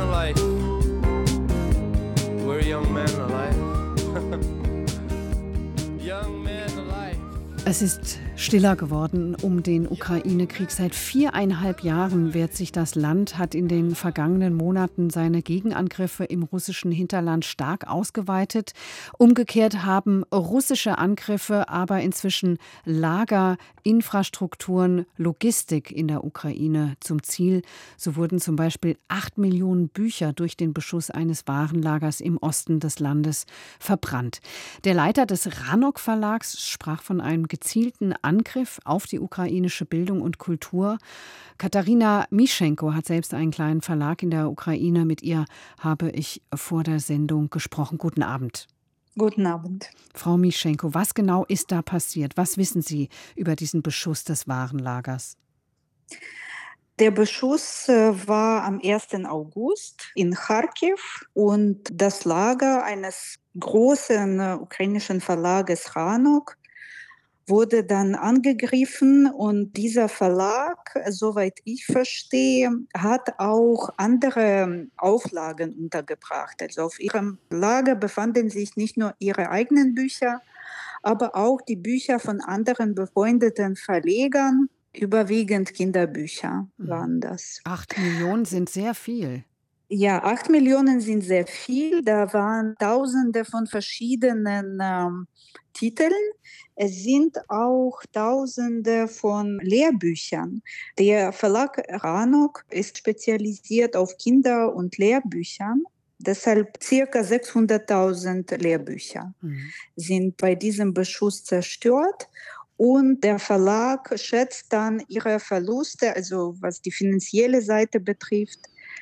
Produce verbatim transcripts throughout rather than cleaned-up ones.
alive. We're young men alive. Young men alive. Es ist stiller geworden um den Ukraine-Krieg. Seit viereinhalb Jahren wehrt sich das Land, hat in den vergangenen Monaten seine Gegenangriffe im russischen Hinterland stark ausgeweitet. Umgekehrt haben russische Angriffe aber inzwischen Lager, Infrastrukturen, Logistik in der Ukraine zum Ziel. So wurden zum Beispiel acht Millionen Bücher durch den Beschuss eines Warenlagers im Osten des Landes verbrannt. Der Leiter des Ranok Verlags sprach von einem gezielten Angriff auf die ukrainische Bildung und Kultur. Katharina Mischenko hat selbst einen kleinen Verlag in der Ukraine. Mit ihr habe ich vor der Sendung gesprochen. Guten Abend. Guten Abend. Frau Mischenko, was genau ist da passiert? Was wissen Sie über diesen Beschuss des Warenlagers? Der Beschuss war am ersten August in Charkiw und das Lager eines großen ukrainischen Verlages Ranok wurde dann angegriffen und dieser Verlag, soweit ich verstehe, hat auch andere Auflagen untergebracht. Also auf ihrem Lager befanden sich nicht nur ihre eigenen Bücher, aber auch die Bücher von anderen befreundeten Verlegern, überwiegend Kinderbücher waren das. Acht Millionen sind sehr viel. Ja, acht Millionen sind sehr viel. Da waren Tausende von verschiedenen ähm, Titeln. Es sind auch Tausende von Lehrbüchern. Der Verlag Ranok ist spezialisiert auf Kinder- und Lehrbüchern. Deshalb circa sechshunderttausend Lehrbücher mhm. sind bei diesem Beschuss zerstört. Und der Verlag schätzt dann ihre Verluste, also was die finanzielle Seite betrifft,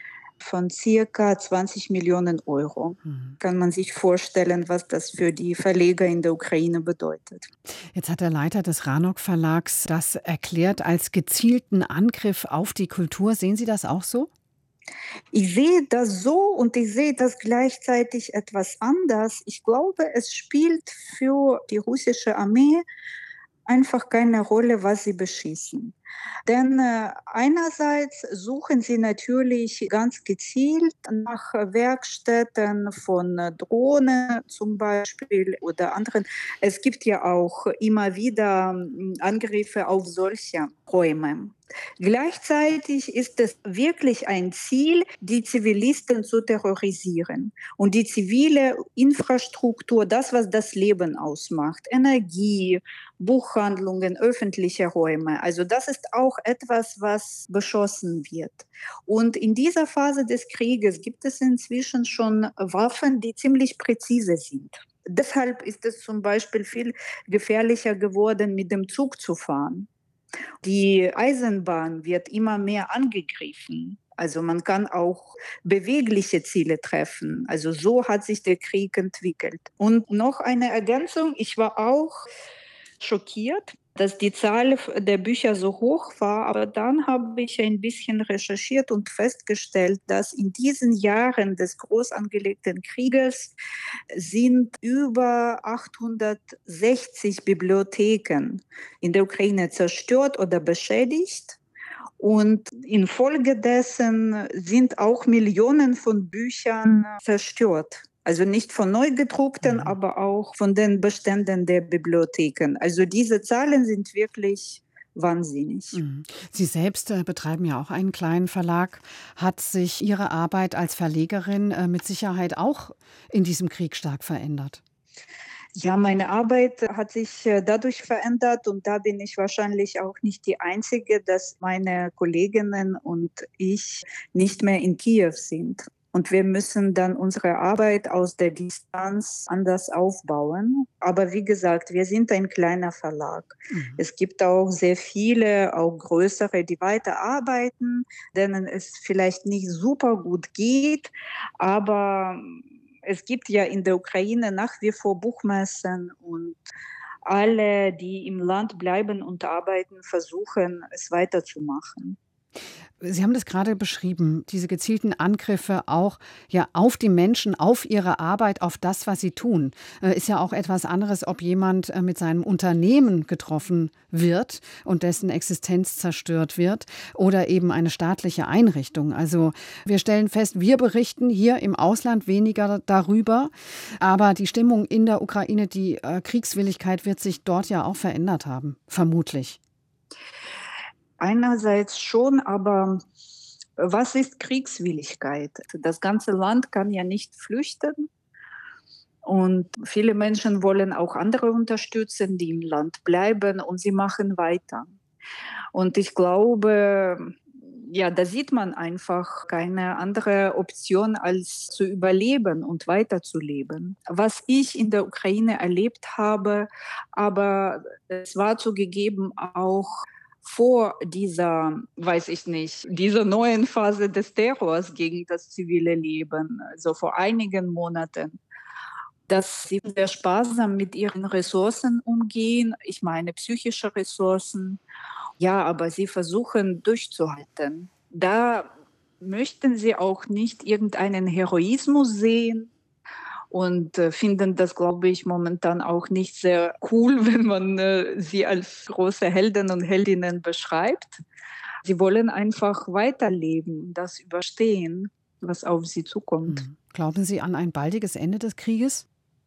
von circa zwanzig Millionen Euro. Mhm. Kann man sich vorstellen, was das für die Verleger in der Ukraine bedeutet. Jetzt hat der Leiter des Ranok Verlags das erklärt als gezielten Angriff auf die Kultur. Sehen Sie das auch so? Ich sehe das so und ich sehe das gleichzeitig etwas anders. Ich glaube, es spielt für die russische Armee einfach keine Rolle, was sie beschießen. Denn äh, einerseits suchen sie natürlich ganz gezielt nach Werkstätten von äh, Drohnen zum Beispiel oder anderen. Es gibt ja auch immer wieder äh, Angriffe auf solche Räume. Gleichzeitig ist es wirklich ein Ziel, die Zivilisten zu terrorisieren und die zivile Infrastruktur, das, was das Leben ausmacht, Energie, Buchhandlungen, öffentliche Räume. Also das ist auch etwas, was beschossen wird. Und in dieser Phase des Krieges gibt es inzwischen schon Waffen, die ziemlich präzise sind. Deshalb ist es zum Beispiel viel gefährlicher geworden, mit dem Zug zu fahren. Die Eisenbahn wird immer mehr angegriffen. Also man kann auch bewegliche Ziele treffen. Also so hat sich der Krieg entwickelt. Und noch eine Ergänzung. Ich war auch schockiert, dass die Zahl der Bücher so hoch war. Aber dann habe ich ein bisschen recherchiert und festgestellt, dass in diesen Jahren des groß angelegten Krieges sind über achthundertsechzig Bibliotheken in der Ukraine zerstört oder beschädigt. Und infolgedessen sind auch Millionen von Büchern zerstört. Also nicht von neu gedruckten, mhm. aber auch von den Beständen der Bibliotheken. Also diese Zahlen sind wirklich wahnsinnig. Mhm. Sie selbst äh, betreiben ja auch einen kleinen Verlag. Hat sich Ihre Arbeit als Verlegerin äh, mit Sicherheit auch in diesem Krieg stark verändert? Ja, meine Arbeit hat sich dadurch verändert und da bin ich wahrscheinlich auch nicht die Einzige, dass meine Kolleginnen und ich nicht mehr in Kiew sind. Und wir müssen dann unsere Arbeit aus der Distanz anders aufbauen. Aber wie gesagt, wir sind ein kleiner Verlag. Mhm. Es gibt auch sehr viele, auch größere, die weiterarbeiten, denen es vielleicht nicht super gut geht, aber es gibt ja in der Ukraine nach wie vor Buchmessen und alle, die im Land bleiben und arbeiten, versuchen, es weiterzumachen. Sie haben das gerade beschrieben, diese gezielten Angriffe auch ja auf die Menschen, auf ihre Arbeit, auf das, was sie tun. Äh, ist ja auch etwas anderes, ob jemand äh, mit seinem Unternehmen getroffen wird und dessen Existenz zerstört wird oder eben eine staatliche Einrichtung. Also wir stellen fest, wir berichten hier im Ausland weniger darüber, aber die Stimmung in der Ukraine, die äh, Kriegswilligkeit wird sich dort ja auch verändert haben, vermutlich. Einerseits schon, aber was ist Kriegswilligkeit? Das ganze Land kann ja nicht flüchten und viele Menschen wollen auch andere unterstützen, die im Land bleiben und sie machen weiter. Und ich glaube, ja, da sieht man einfach keine andere Option, als zu überleben und weiterzuleben. Was ich in der Ukraine erlebt habe, aber es war zugegeben auch vor dieser, weiß ich nicht, dieser neuen Phase des Terrors gegen das zivile Leben, also vor einigen Monaten, dass sie sehr sparsam mit ihren Ressourcen umgehen. Ich meine psychische Ressourcen. Ja, aber sie versuchen durchzuhalten. Da möchten sie auch nicht irgendeinen Heroismus sehen und äh, finden das, glaube ich, momentan auch nicht sehr cool, wenn man äh, sie als große Helden und Heldinnen beschreibt. Sie wollen einfach weiterleben, das überstehen, was auf sie zukommt. Hm. Glauben Sie an ein baldiges Ende des Krieges?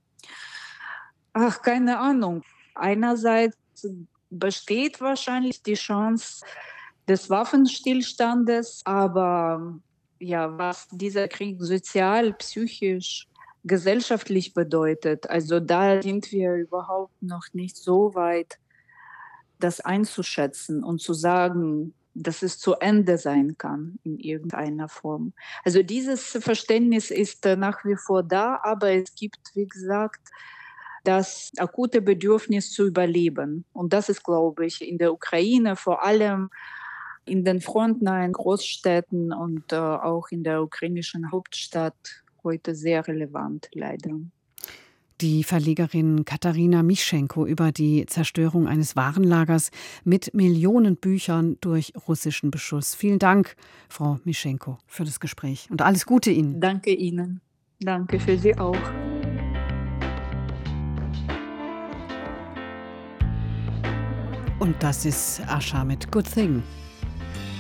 Ach, keine Ahnung. Einerseits besteht wahrscheinlich die Chance des Waffenstillstandes, aber ja, was dieser Krieg sozial, psychisch, gesellschaftlich bedeutet, also da sind wir überhaupt noch nicht so weit, das einzuschätzen und zu sagen, dass es zu Ende sein kann in irgendeiner Form. Also dieses Verständnis ist äh, nach wie vor da, aber es gibt, wie gesagt, das akute Bedürfnis zu überleben. Und das ist, glaube ich, in der Ukraine, vor allem in den frontnahen Großstädten und äh, auch in der ukrainischen Hauptstadt heute sehr relevant, leider. Die Verlegerin Katharina Mischenko über die Zerstörung eines Warenlagers mit Millionen Büchern durch russischen Beschuss. Vielen Dank, Frau Mischenko, für das Gespräch und alles Gute Ihnen. Danke Ihnen. Danke für Sie auch. Und das ist Ascha mit Good Thing.